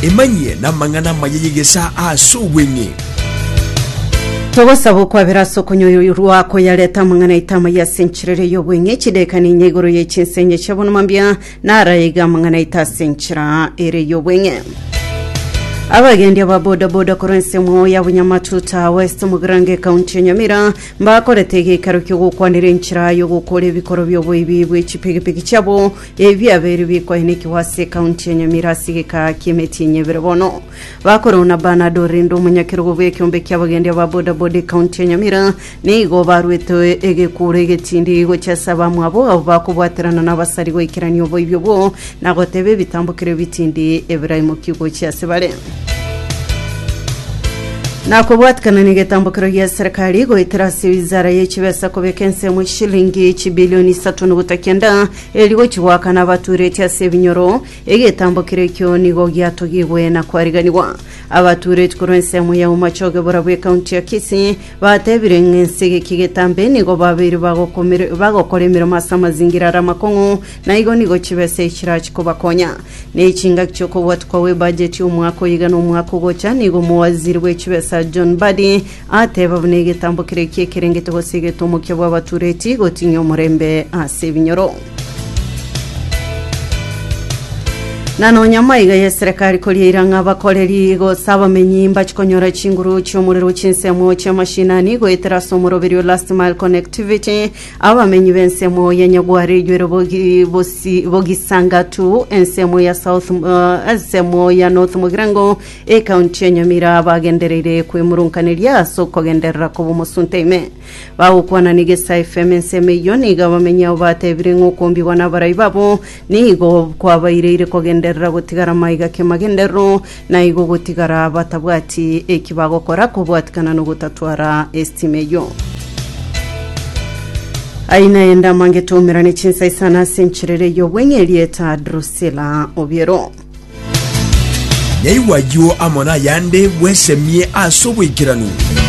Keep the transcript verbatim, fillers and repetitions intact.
emanye na mangana mayegesa asuwenye Togosaba kwa biraso kunyoyo rwako ya leta mangana itama ya senchirere yo bwenye chideka ni nyegoro ye chinsenye chabona mambia nara yiga mangana ita senchira ere yo bwenye abagendi ababoda boda korense mo ya bunyamatuta West Mugrange County Nyamira mbakoretege karukyo gukwanira inchira yo gukore bikoro byo boyibibwe chipigipigi chabo evi aberi bikwa hiniki wase County Nyamira sigeka kimeti nyeberebono bakorona banado rindo munyakiro bwe kyombe kyabagendi ababoda boda County Nyamira nigo barweto ege kurege tindi go cyasaba mwabo bakubwaterana nabasari go ikiranyo boyibyo bo nagotebe bitambukire bitindi Ibrahim kigo cyasebare na kubwatikana nigetambukiro ya serikali go itirasi wizara y'ekibesa ko bekense mu shilingi bilioni tatu n'ubutakenda eligo kiwaka n'abaturete ya Sebinyoro egetambukiro kyo nigo gyatogibwe na kwariganirwa abaturete kurense mu ya umachoge borabwe county ya Kisii batebire ngense kigetambe nigo babiri bagokomere bagokoremira masamazingira ramakongo na igo nigo kibesa ikirachi ko bakonya ne kinga cyo ko watwa we budget y'umwaka yiga no mwaka gocha nigo muwaziri w'ekibesa John Badi ateba bunege tambukire kyekerengete hosige tomukye bw'abatureti gotinyo murembe asebinyoro nano nyamayiga ya serikali koliranga bakoleri go saba menyimba chikonyora chinguru cy'umuriro cy'insemo cy'amashinani go iteraso murobero last mile connectivity abamenyi bensemo ya nyagwari ryo bogi bosi bogisanga tu ensemo ya south uh, ensemo ya north Mugrango e county ya Nyamira bagenderere kwimurunkanirya soko genderera ko bumusunteme bawukwana nigesa F M enseme yoni gabamenya batebire nkokombi wana barayibabo nigo kwabayire ko gender ragotigara mayiga kemagendero na igo gotigara batabwati ekibagokora ko bwatikana no gutatwara estimeyo aina enda mangetumira ni chinsa isana senchirere yo wenye lieta Drusilla Obiero Nyaiwa yo amona yande wesemie asobwikiranu